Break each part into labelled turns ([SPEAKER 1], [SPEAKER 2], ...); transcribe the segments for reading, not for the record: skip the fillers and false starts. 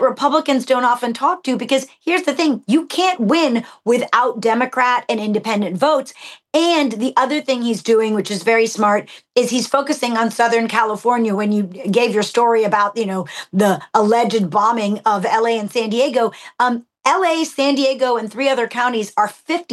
[SPEAKER 1] Republicans don't often talk to, because here's the thing, you can't win without Democrat and independent votes. And the other thing he's doing, which is very smart, is he's focusing on Southern California. When you gave your story about, the alleged bombing of LA and San Diego, LA, San Diego, and 3 other counties are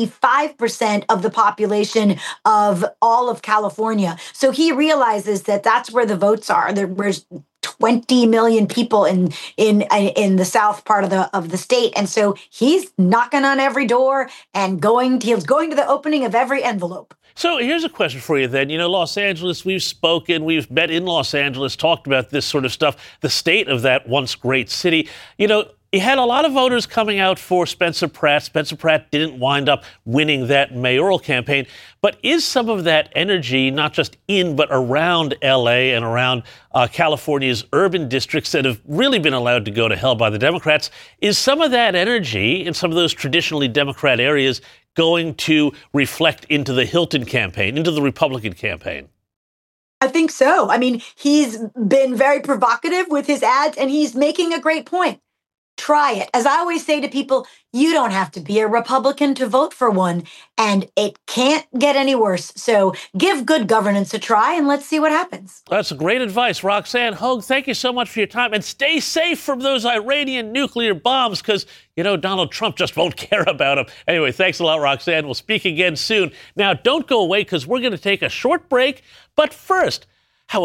[SPEAKER 1] 55% of the population of all of California. So he realizes that that's where the votes are. There's 20 million people in the south part of the state, and so he's knocking on every door and he's going to the opening of every envelope.
[SPEAKER 2] So here's a question for you then. Los Angeles, we've spoken, we've met in Los Angeles, talked about this sort of stuff, the state of that once great city. You had a lot of voters coming out for Spencer Pratt. Spencer Pratt didn't wind up winning that mayoral campaign. But is some of that energy, not just in but around L.A. and around California's urban districts that have really been allowed to go to hell by the Democrats, is some of that energy in some of those traditionally Democrat areas going to reflect into the Hilton campaign, into the Republican campaign?
[SPEAKER 1] I think so. I mean, he's been very provocative with his ads, and he's making a great point. Try it. As I always say to people, you don't have to be a Republican to vote for one, and it can't get any worse. So give good governance a try, and let's see what happens.
[SPEAKER 2] That's great advice, Roxanne Hogue. Thank you so much for your time, and stay safe from those Iranian nuclear bombs, because, Donald Trump just won't care about them. Anyway, thanks a lot, Roxanne. We'll speak again soon. Now, don't go away, because we're going to take a short break. But first, How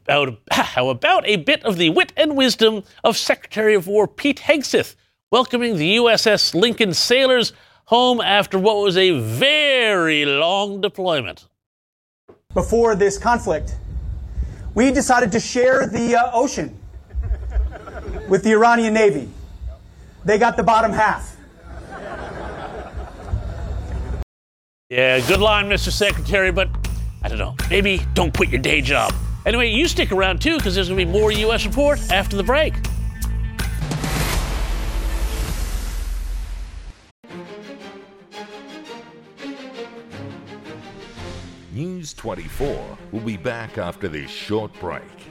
[SPEAKER 2] about a bit of the wit and wisdom of Secretary of War Pete Hegseth, welcoming the USS Lincoln sailors home after what was a very long deployment.
[SPEAKER 3] Before this conflict, we decided to share the ocean with the Iranian Navy. They got the bottom half.
[SPEAKER 2] Yeah, good line, Mr. Secretary, but I don't know, maybe don't quit your day job. Anyway, you stick around, too, because there's going to be more U.S. Report after the break.
[SPEAKER 4] News 24 will be back after this short break.